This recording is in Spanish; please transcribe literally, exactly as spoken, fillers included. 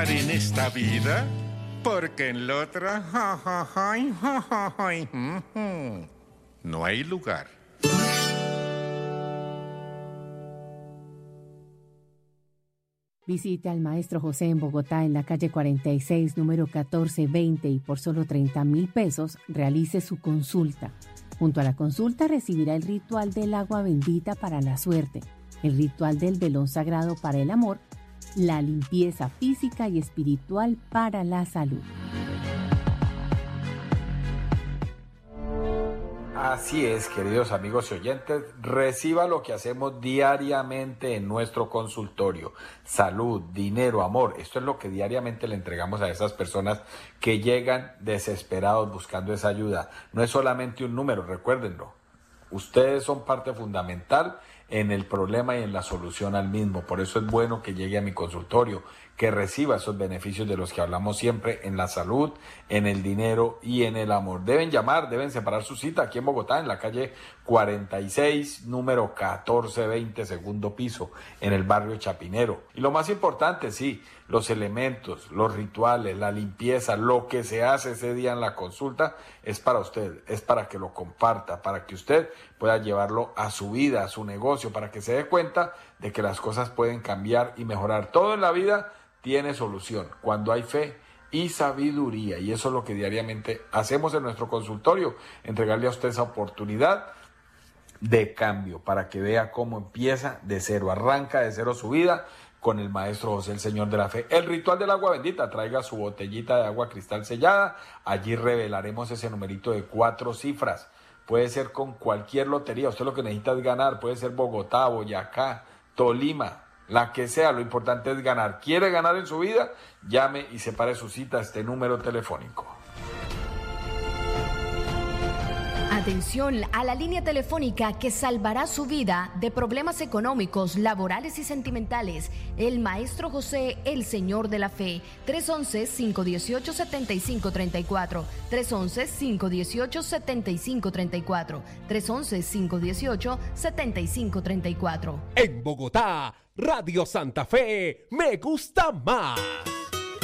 En esta vida, porque en la otra, ja, ja, ja, ja, ja, ja, ja, no hay lugar. Visite al maestro José en Bogotá, en la calle cuarenta y seis, número catorce veinte, y por solo treinta mil pesos realice su consulta. Junto a la consulta recibirá el ritual del agua bendita para la suerte, el ritual del velón sagrado para el amor, la limpieza física y espiritual para la salud. Así es, queridos amigos y oyentes, reciba lo que hacemos diariamente en nuestro consultorio. Salud, dinero, amor, esto es lo que diariamente le entregamos a esas personas que llegan desesperados buscando esa ayuda. No es solamente un número, recuérdenlo. Ustedes son parte fundamental en el problema y en la solución al mismo. Por eso es bueno que llegue a mi consultorio, que reciba esos beneficios de los que hablamos siempre en la salud, en el dinero y en el amor. Deben llamar, deben separar su cita aquí en Bogotá, en la calle cuarenta y seis, número catorce veinte, segundo piso, en el barrio Chapinero. Y lo más importante, sí, los elementos, los rituales, la limpieza, lo que se hace ese día en la consulta es para usted, es para que lo comparta, para que usted pueda llevarlo a su vida, a su negocio, para que se dé cuenta de que las cosas pueden cambiar y mejorar. Todo en la vida tiene solución cuando hay fe y sabiduría, y eso es lo que diariamente hacemos en nuestro consultorio, entregarle a usted esa oportunidad de cambio para que vea cómo empieza de cero, arranca de cero su vida con el maestro José, el Señor de la Fe. El ritual del agua bendita, traiga su botellita de agua cristal sellada, allí revelaremos ese numerito de cuatro cifras. Puede ser con cualquier lotería, usted lo que necesita es ganar, puede ser Bogotá, Boyacá, Tolima, la que sea, lo importante es ganar. ¿Quiere ganar en su vida? Llame y separe su cita a este número telefónico. Atención a la línea telefónica que salvará su vida de problemas económicos, laborales y sentimentales. El maestro José, el Señor de la Fe. tres once, cinco dieciocho, setenta y cinco treinta y cuatro. tres once, cinco dieciocho, setenta y cinco treinta y cuatro. tres once, cinco dieciocho, setenta y cinco treinta y cuatro. En Bogotá, Radio Santa Fe, me gusta más.